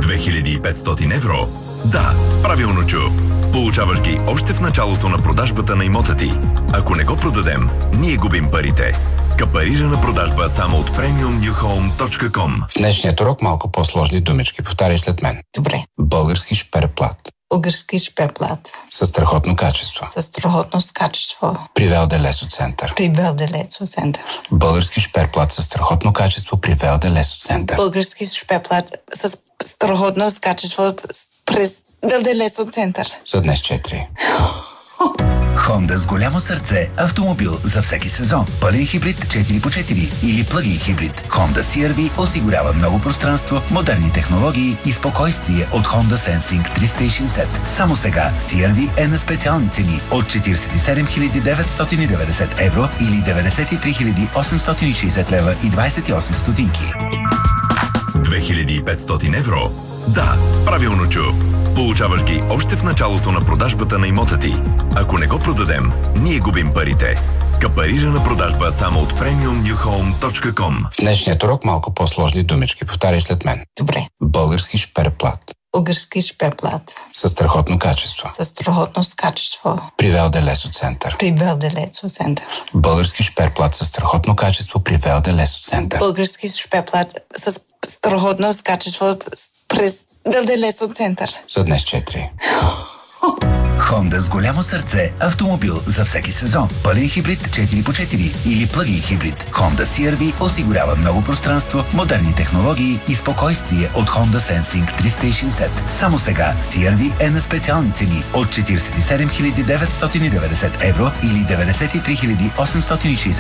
2500 евро? Да, правилно чу. Получаваш ги още в началото на продажбата на имота ти. Ако не го продадем, ние губим парите. Капарирана продажба само от premiumnewhome.com. В днешният урок малко по-сложни думички. Повтаряй след мен. Добре. Български шперплат. Български шперплат. Със страхотно качество. Със страхотно качество. При Велде Лесо Център. При Велде Лесо Център. Български шперплат със страхотно качество при Велде Лесо Център. Български шперплат с страхотно качество през Велде Лесо Център. За днес 4. Honda с голямо сърце. Автомобил за всеки сезон. Пълен хибрид 4x4 или плъгин хибрид. Honda CR-V осигурява много пространство, модерни технологии и спокойствие от Honda Sensing 360. Само сега CR-V е на специални цени от 47 990 евро или 93 860 лева и 28 стотинки. 2500 евро? Да, правилно чу. Получаваш ги още в началото на продажбата на имота ти. Ако не го продадем, ние губим парите. Капарирана продажба само от premiumnewhome.com. В днешният урок малко по-сложни думички. Повтаряй след мен. Добре. Български шперплат. Български шперплат. Със страхотно качество. Със страхотно качество. При Велде Лесо Център. При Велде Лесо Център. Български шперплат със страхотно качество при Велде Лесо Център. Български шперплат с страхотно качество през Велде Лесо Център. За днес 4. Honda с голямо сърце. Автомобил за всеки сезон. Пълен хибрид 4x4 или плъгин хибрид. Honda CR-V осигурява много пространство, модерни технологии и спокойствие от Honda Sensing 360. Само сега CR-V е на специални цени от 47 990 евро или 93 860